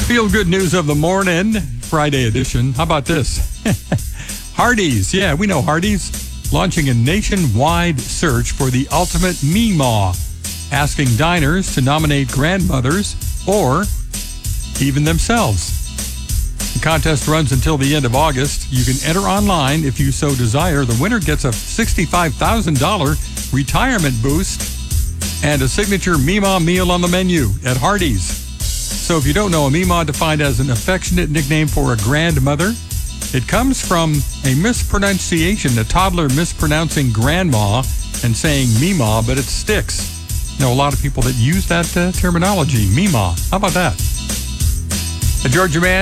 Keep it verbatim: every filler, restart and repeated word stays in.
Feel-good news of the morning, Friday edition. How about this? Hardee's, yeah, we know Hardee's, launching a nationwide search for the ultimate Meemaw, asking diners to nominate grandmothers or even themselves. The contest runs until the end of August. You can enter online if you so desire. The winner gets a sixty-five thousand dollars retirement boost and a signature Meemaw meal on the menu at Hardee's. So if you don't know, a Meemaw defined as an affectionate nickname for a grandmother. It comes from a mispronunciation, a toddler mispronouncing grandma and saying Meemaw, but it sticks. You know, a lot of people that use that uh, terminology, Meemaw. How about that? A Georgia man